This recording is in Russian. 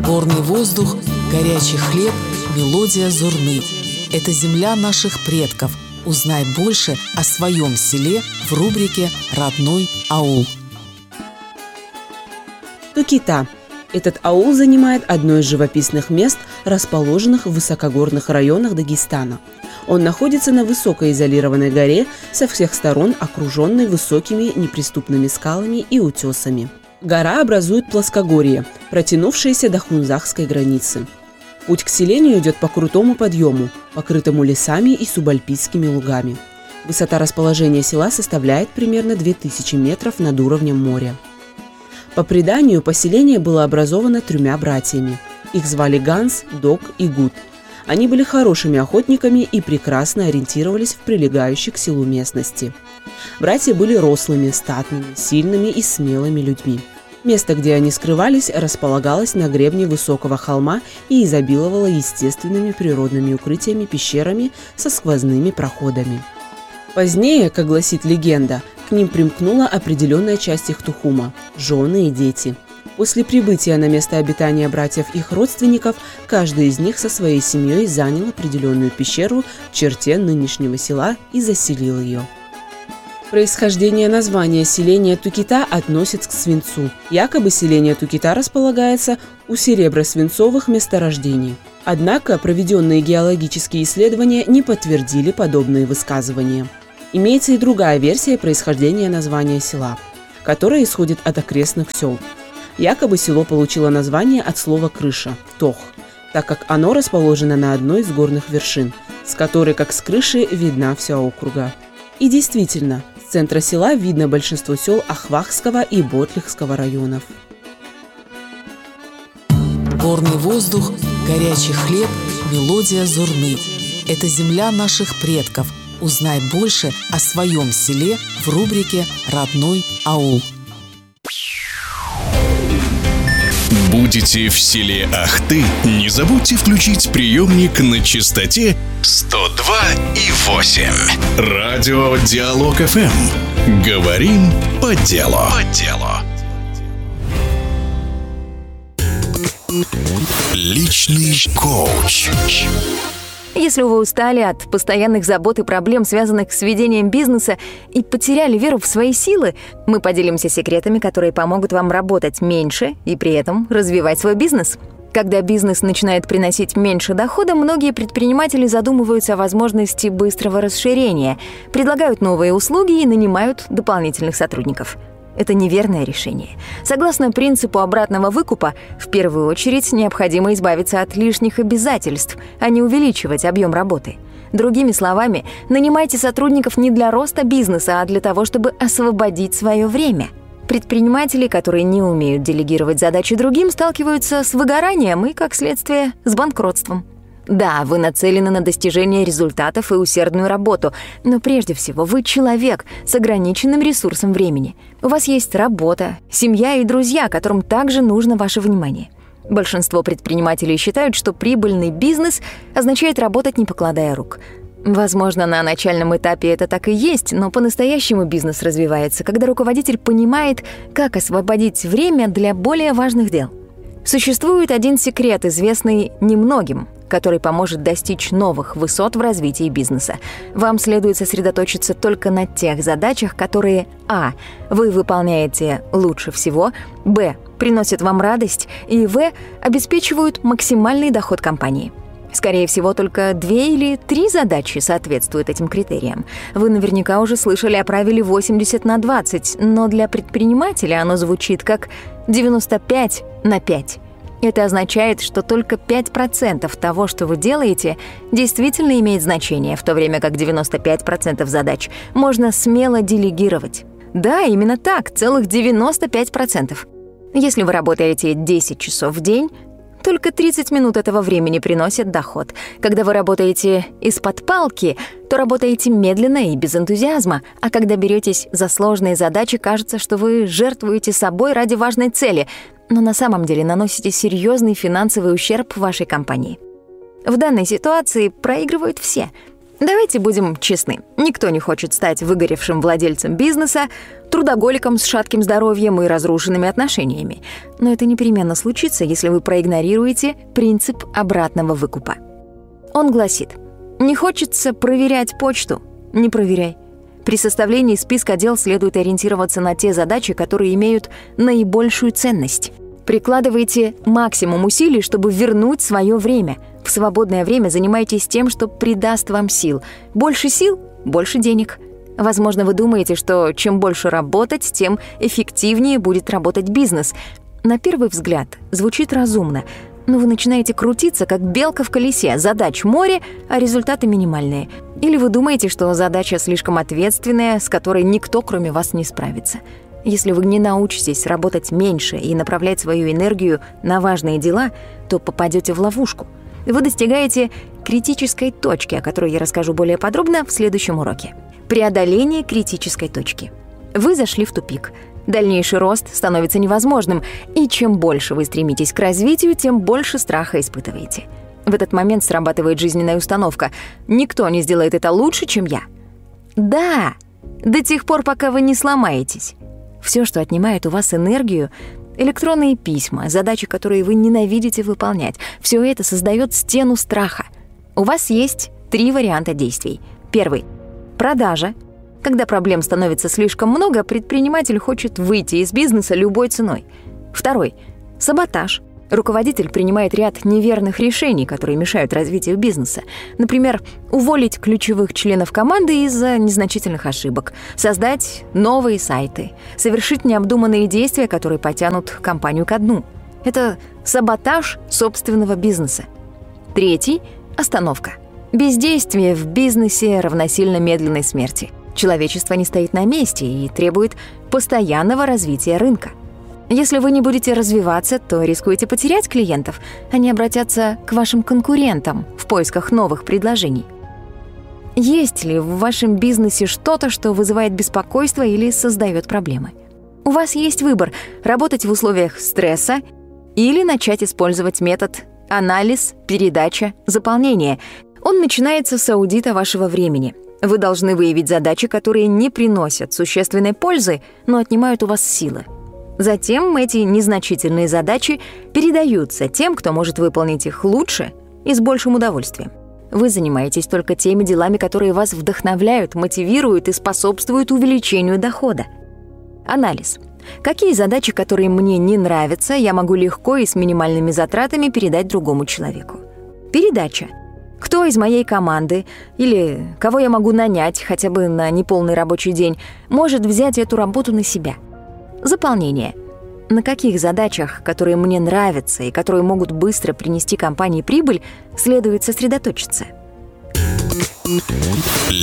Горный воздух, горячий хлеб, мелодия зурны. Это земля наших предков. Узнай больше о своем селе в рубрике «Родной аул». Тукита. Этот аул занимает одно из живописных мест, расположенных в высокогорных районах Дагестана. Он находится на высокоизолированной горе, со всех сторон окруженной высокими неприступными скалами и утесами. Гора образует плоскогорье, протянувшееся до хунзахской границы. Путь к селению идет по крутому подъему, покрытому лесами и субальпийскими лугами. Высота расположения села составляет примерно 2000 метров над уровнем моря. По преданию, поселение было образовано 3 братьями. Их звали Ганс, Дог и Гуд. Они были хорошими охотниками и прекрасно ориентировались в прилегающей к селу местности. Братья были рослыми, статными, сильными и смелыми людьми. Место, где они скрывались, располагалось на гребне высокого холма и изобиловало естественными природными укрытиями, пещерами со сквозными проходами. Позднее, как гласит легенда, к ним примкнула определенная часть их тухума – жены и дети. После прибытия на место обитания братьев их родственников, каждый из них со своей семьей занял определенную пещеру в черте нынешнего села и заселил ее. Происхождение названия селения Тукита относится к свинцу. Якобы селение Тукита располагается у серебро-свинцовых месторождений. Однако проведенные геологические исследования не подтвердили подобные высказывания. Имеется и другая версия происхождения названия села, которая исходит от окрестных сел. Якобы село получило название от слова «крыша» – «тох», так как оно расположено на одной из горных вершин, с которой, как с крыши, видна вся округа. И действительно, с центра села видно большинство сел Ахвахского и Ботлихского районов. Горный воздух, горячий хлеб, мелодия зурны. Это земля наших предков. Узнай больше о своем селе в рубрике «Родной аул». Будете в селе Ахты? Не забудьте включить приемник на частоте 102,8. Радио Диалог ФМ. Говорим по делу. Личный коуч. Если вы устали от постоянных забот и проблем, связанных с ведением бизнеса, и потеряли веру в свои силы, мы поделимся секретами, которые помогут вам работать меньше и при этом развивать свой бизнес. Когда бизнес начинает приносить меньше дохода, многие предприниматели задумываются о возможности быстрого расширения, предлагают новые услуги и нанимают дополнительных сотрудников. Это неверное решение. Согласно принципу обратного выкупа, в первую очередь необходимо избавиться от лишних обязательств, а не увеличивать объем работы. Другими словами, нанимайте сотрудников не для роста бизнеса, а для того, чтобы освободить свое время. Предприниматели, которые не умеют делегировать задачи другим, сталкиваются с выгоранием и, как следствие, с банкротством. Да, вы нацелены на достижение результатов и усердную работу, но прежде всего вы человек с ограниченным ресурсом времени. У вас есть работа, семья и друзья, которым также нужно ваше внимание. Большинство предпринимателей считают, что прибыльный бизнес означает работать, не покладая рук. Возможно, на начальном этапе это так и есть, но по-настоящему бизнес развивается, когда руководитель понимает, как освободить время для более важных дел. Существует один секрет, известный немногим, который поможет достичь новых высот в развитии бизнеса. Вам следует сосредоточиться только на тех задачах, которые а. вы выполняете лучше всего, б. приносят вам радость и в. обеспечивают максимальный доход компании. Скорее всего, только 2 или 3 задачи соответствуют этим критериям. Вы наверняка уже слышали о правиле 80/20, но для предпринимателя оно звучит как 95/5. Это означает, что только 5% того, что вы делаете, действительно имеет значение, в то время как 95% задач можно смело делегировать. Да, именно так, целых 95%. Если вы работаете 10 часов в день, только 30 минут этого времени приносят доход. Когда вы работаете из-под палки, то работаете медленно и без энтузиазма, а когда беретесь за сложные задачи, кажется, что вы жертвуете собой ради важной цели, но на самом деле наносите серьезный финансовый ущерб вашей компании. В данной ситуации проигрывают все. Давайте будем честны. Никто не хочет стать выгоревшим владельцем бизнеса, трудоголиком с шатким здоровьем и разрушенными отношениями. Но это непременно случится, если вы проигнорируете принцип обратного выкупа. Он гласит: не хочется проверять почту? Не проверяй. При составлении списка дел следует ориентироваться на те задачи, которые имеют наибольшую ценность. Прикладывайте максимум усилий, чтобы вернуть свое время. В свободное время занимайтесь тем, что придаст вам сил. Больше сил – больше денег. Возможно, вы думаете, что чем больше работать, тем эффективнее будет работать бизнес. На первый взгляд звучит разумно, но вы начинаете крутиться, как белка в колесе. Задач море, а результаты минимальные. Или вы думаете, что задача слишком ответственная, с которой никто, кроме вас, не справится. Если вы не научитесь работать меньше и направлять свою энергию на важные дела, то попадете в ловушку. Вы достигаете критической точки, о которой я расскажу более подробно в следующем уроке. Преодоление критической точки. Вы зашли в тупик. Дальнейший рост становится невозможным, и чем больше вы стремитесь к развитию, тем больше страха испытываете. В этот момент срабатывает жизненная установка: «Никто не сделает это лучше, чем я». Да, до тех пор, пока вы не сломаетесь. Все, что отнимает у вас энергию, электронные письма, задачи, которые вы ненавидите выполнять, все это создает стену страха. У вас есть 3 варианта действий. Первый – продажа. Когда проблем становится слишком много, предприниматель хочет выйти из бизнеса любой ценой. Второй – саботаж. Руководитель принимает ряд неверных решений, которые мешают развитию бизнеса. Например, уволить ключевых членов команды из-за незначительных ошибок, создать новые сайты, совершить необдуманные действия, которые потянут компанию ко дну. Это саботаж собственного бизнеса. Третий – остановка. Бездействие в бизнесе равносильно медленной смерти. Человечество не стоит на месте и требует постоянного развития рынка. Если вы не будете развиваться, то рискуете потерять клиентов. Они обратятся к вашим конкурентам в поисках новых предложений. Есть ли в вашем бизнесе что-то, что вызывает беспокойство или создает проблемы? У вас есть выбор – работать в условиях стресса или начать использовать метод анализ, передача, заполнение. Он начинается с аудита вашего времени. Вы должны выявить задачи, которые не приносят существенной пользы, но отнимают у вас силы. Затем эти незначительные задачи передаются тем, кто может выполнить их лучше и с большим удовольствием. Вы занимаетесь только теми делами, которые вас вдохновляют, мотивируют и способствуют увеличению дохода. Анализ. Какие задачи, которые мне не нравятся, я могу легко и с минимальными затратами передать другому человеку? Передача. Кто из моей команды или кого я могу нанять хотя бы на неполный рабочий день, может взять эту работу на себя? Заполнение. На каких задачах, которые мне нравятся и которые могут быстро принести компании прибыль, следует сосредоточиться?